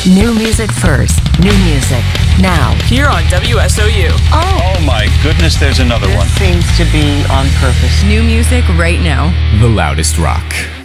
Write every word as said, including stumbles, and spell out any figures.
New music first. New music now. Here on W S O U. Oh. Oh my goodness, there's another this one. Seems to be on purpose. New music right now. The loudest rock.